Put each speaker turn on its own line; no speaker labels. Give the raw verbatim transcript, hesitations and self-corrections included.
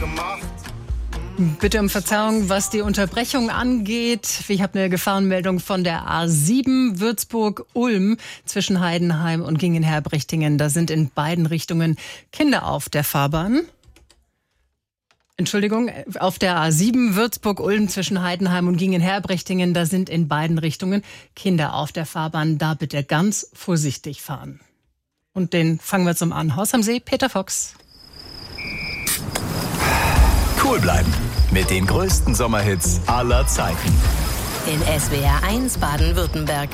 gemacht.
Bitte um Verzeihung, was die Unterbrechung angeht. Ich habe eine Gefahrenmeldung von der A sieben Würzburg-Ulm zwischen Heidenheim und Gingen-Herbrichtingen. Da sind in beiden Richtungen Kinder auf der Fahrbahn. Entschuldigung, auf der A sieben Würzburg-Ulm zwischen Heidenheim und Gingen-Herbrichtingen. Da sind in beiden Richtungen Kinder auf der Fahrbahn. Da bitte ganz vorsichtig fahren. Und den fangen wir zum an. Haus am See, Peter Fox.
Cool bleiben mit den größten Sommerhits aller Zeiten.
In S W R eins Baden-Württemberg.